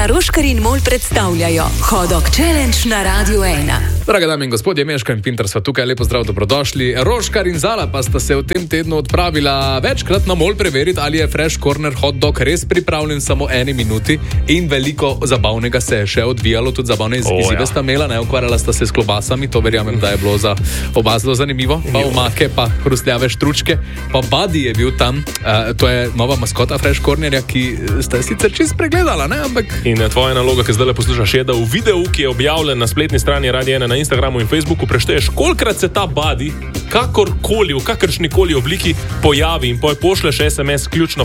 Tina Roškar in Mol predstavljajo Hodok Challenge na Radio 1. Draga dame in gospodje, Meška in Pinter sva tukaj, lepo zdrav, dobrodošli. Roškar in Zala pa sta se v tem tednu odpravila večkrat na Mol preveriti, ali je Fresh Corner hot dog res pripravljen samo 1 minuti, in veliko zabavnega se je še odvijalo, tudi zabavne izzive sta imela, ne, ukvarjala sta se s klobasami, to verjamem, da je bilo za oba zelo zanimivo, pa omake, pa hrustljave štručke, pa Buddy je bil tam, to je nova maskota Fresh Cornerja, ki ste sicer čist pregledala, ne, ampak... In tvoja naloga, ki zdaj le poslušaš, je, da v videu, ki je objavljen na spletni strani Radio 1 na Instagramu in Facebooku, prešteješ, kolikrat se ta Buddy kakorkoli, v kakršnikoli obliki pojavi in pošleš SMS ključno